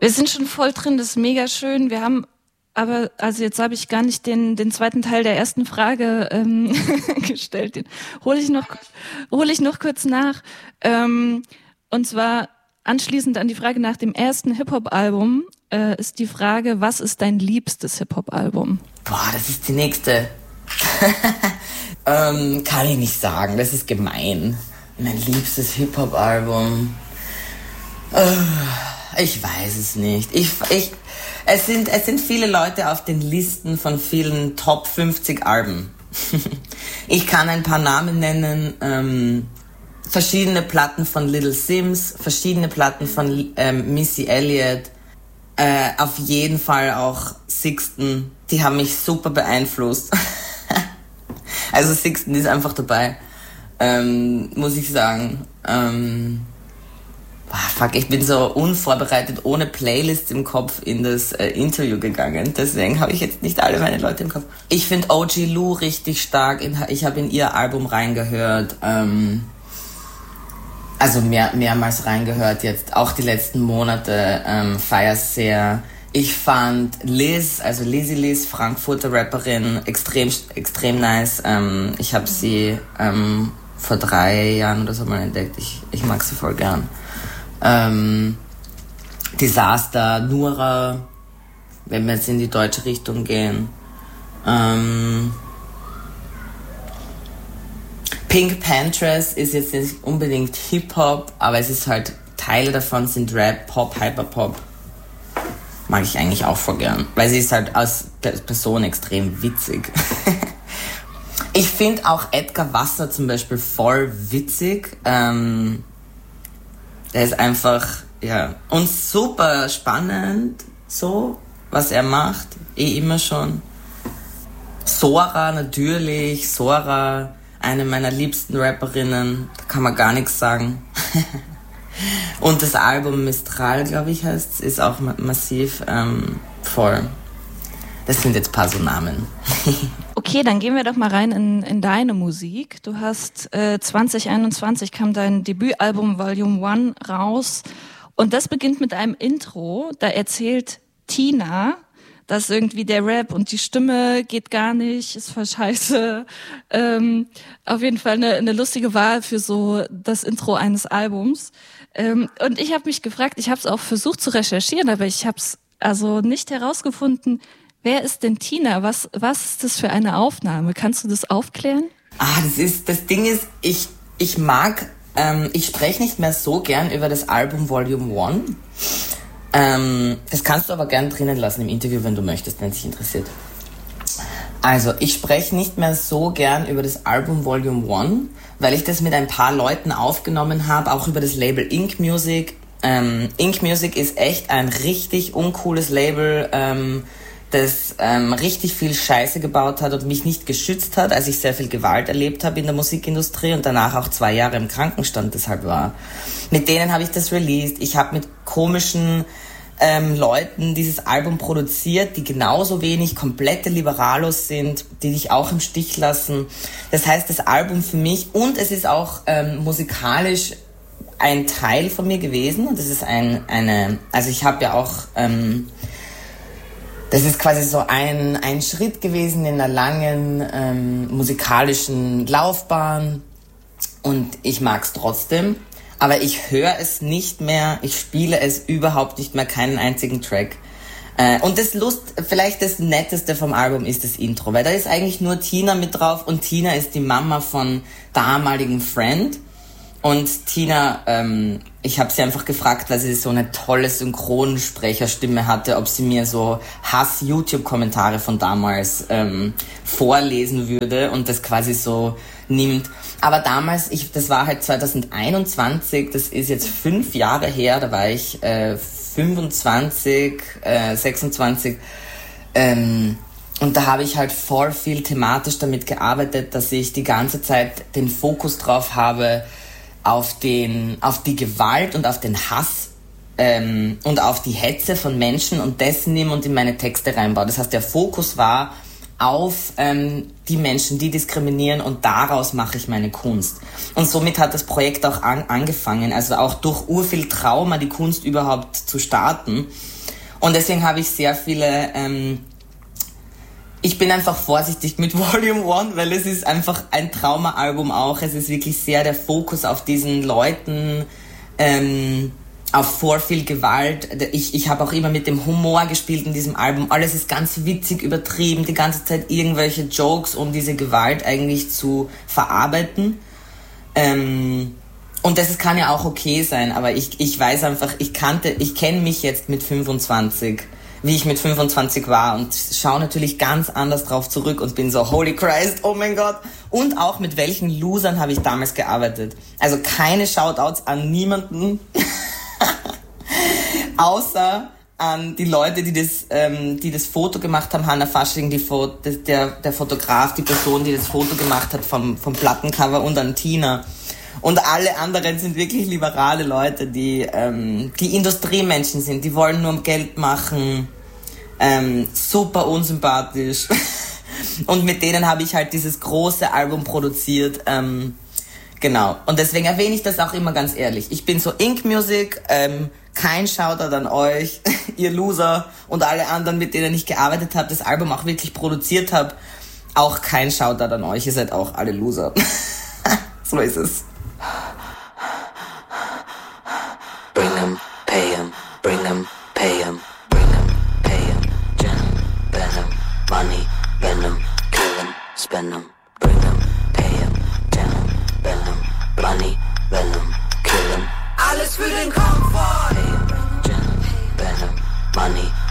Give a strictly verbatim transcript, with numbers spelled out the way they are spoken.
Wir sind schon voll drin, das ist mega schön. Wir haben aber, also jetzt habe ich gar nicht den, den zweiten Teil der ersten Frage ähm, gestellt. Den hole ich noch, hole ich noch kurz nach. Ähm, und zwar anschließend an die Frage nach dem ersten Hip-Hop-Album äh, ist die Frage, was ist dein liebstes Hip-Hop-Album? Boah, das ist die nächste. ähm, kann ich nicht sagen, das ist gemein. Mein liebstes Hip-Hop-Album. Uh, ich weiß es nicht. Ich, ich, es sind, es sind viele Leute auf den Listen von vielen Top fünfzig Alben. Ich kann ein paar Namen nennen. Ähm, verschiedene Platten von Little Sims, verschiedene Platten von ähm, Missy Elliott. Äh, auf jeden Fall auch Sixten. Die haben mich super beeinflusst. Also Sixten ist einfach dabei. Ähm, muss ich sagen. Ähm, boah, fuck, ich bin so unvorbereitet, ohne Playlist im Kopf in das äh, Interview gegangen. Deswegen habe ich jetzt nicht alle meine Leute im Kopf. Ich finde O G Lou richtig stark. Ich habe in ihr Album reingehört. Ähm, also mehr, mehrmals reingehört jetzt. Auch die letzten Monate ähm, feier's sehr. Ich fand Liz, also Lizzy Liz, Frankfurter Rapperin, extrem, extrem nice. Ähm, ich habe sie ähm, vor drei Jahren oder so mal entdeckt. Ich, ich mag sie voll gern. Ähm, Disaster, Nura, wenn wir jetzt in die deutsche Richtung gehen. Ähm, Pink Panthers ist jetzt nicht unbedingt Hip-Hop, aber es ist halt, Teile davon sind Rap, Pop, Hyperpop. Mag ich eigentlich auch voll gern, weil sie ist halt als Person extrem witzig. Ich finde auch Edgar Wasser zum Beispiel voll witzig. Ähm, der ist einfach, ja, und super spannend, so, was er macht, eh immer schon. Sora natürlich, Sora, eine meiner liebsten Rapperinnen, da kann man gar nichts sagen. Und das Album Mistral, glaube ich, heißt, ist auch massiv ähm, voll. Das sind jetzt ein paar so Namen. Okay, dann gehen wir doch mal rein in, in deine Musik. Du hast äh, zwanzig einundzwanzig kam dein Debütalbum Volume eins raus und das beginnt mit einem Intro. Da erzählt Tina, dass irgendwie der Rap und die Stimme geht gar nicht, ist voll scheiße. Ähm, auf jeden Fall eine, eine lustige Wahl für so das Intro eines Albums. Ähm, und ich habe mich gefragt, ich habe es auch versucht zu recherchieren, aber ich habe es also nicht herausgefunden. Wer ist denn Tina? Was, was ist das für eine Aufnahme? Kannst du das aufklären? Ah, das ist, das Ding ist, ich, ich mag, ähm, ich spreche nicht mehr so gern über das Album Volume eins. Ähm, das kannst du aber gern drinnen lassen im Interview, wenn du möchtest, wenn es dich interessiert. Also, ich spreche nicht mehr so gern über das Album Volume eins, weil ich das mit ein paar Leuten aufgenommen habe, auch über das Label Ink Music. Ähm, Ink Music ist echt ein richtig uncooles Label, ähm, das ähm, richtig viel Scheiße gebaut hat und mich nicht geschützt hat, als ich sehr viel Gewalt erlebt habe in der Musikindustrie und danach auch zwei Jahre im Krankenstand deshalb war. Mit denen habe ich das released. Ich habe mit komischen ähm, Leuten dieses Album produziert, die genauso wenig komplette Liberalos sind, die dich auch im Stich lassen. Das heißt, das Album für mich, und es ist auch ähm, musikalisch ein Teil von mir gewesen, und das ist ein, eine, also ich habe ja auch, ähm, das ist quasi so ein, ein Schritt gewesen in einer langen ähm, musikalischen Laufbahn, und ich mag's trotzdem, aber ich höre es nicht mehr, ich spiele es überhaupt nicht mehr, keinen einzigen Track. Äh, und das Lust, vielleicht das Netteste vom Album ist das Intro, weil da ist eigentlich nur Tina mit drauf, und Tina ist die Mama von damaligen Friend. Und Tina, ähm, ich habe sie einfach gefragt, weil sie so eine tolle Synchronsprecherstimme hatte, ob sie mir so Hass-YouTube-Kommentare von damals ähm, vorlesen würde und das quasi so nimmt. Aber damals, ich, das war halt zwanzig einundzwanzig, das ist jetzt fünf Jahre her, da war ich äh, fünfundzwanzig, äh, sechsundzwanzig, ähm, und da habe ich halt voll viel thematisch damit gearbeitet, dass ich die ganze Zeit den Fokus drauf habe, auf den, auf die Gewalt und auf den Hass ähm, und auf die Hetze von Menschen, und das nehme und in meine Texte reinbaue. Das heißt, der Fokus war auf ähm, die Menschen, die diskriminieren, und daraus mache ich meine Kunst. Und somit hat das Projekt auch an, angefangen, also auch durch urviel Trauma die Kunst überhaupt zu starten. Und deswegen habe ich sehr viele... Ähm, ich bin einfach vorsichtig mit Volume One, weil es ist einfach ein Trauma-Album auch. Es ist wirklich sehr der Fokus auf diesen Leuten, ähm, auf vor viel Gewalt. Ich, ich habe auch immer mit dem Humor gespielt in diesem Album. Alles ist ganz witzig übertrieben, die ganze Zeit irgendwelche Jokes, um diese Gewalt eigentlich zu verarbeiten. Ähm, und das kann ja auch okay sein, aber ich, ich weiß einfach, ich kannte, ich kenne mich jetzt mit fünfundzwanzig, wie ich mit fünfundzwanzig war und schaue natürlich ganz anders drauf zurück und bin so, holy Christ, oh mein Gott. Und auch mit welchen Losern habe ich damals gearbeitet. Also keine Shoutouts an niemanden, außer an die Leute, die das, ähm, die das Foto gemacht haben, Hannah Fasching, die Fo- der, der Fotograf, die Person, die das Foto gemacht hat vom, vom Plattencover und an Tina. Und alle anderen sind wirklich liberale Leute, die, ähm, die Industriemenschen sind, die wollen nur Geld machen, ähm, super unsympathisch. Und mit denen habe ich halt dieses große Album produziert, ähm, genau. Und deswegen erwähne ich das auch immer ganz ehrlich. Ich bin so Ink Music, ähm, kein Shoutout an euch, ihr Loser und alle anderen, mit denen ich gearbeitet habe, das Album auch wirklich produziert habe. Auch kein Shoutout an euch, ihr seid auch alle Loser. So ist es. Bring 'em, pay 'em, bring 'em, pay 'em, bring 'em, pay 'em, Venom, Venom, money, Venom, kill 'em, spend 'em, bring 'em, pay 'em, Venom, Venom, money, Venom, kill 'em. Alles für den Komfort. Pay 'em, Venom, Venom, money.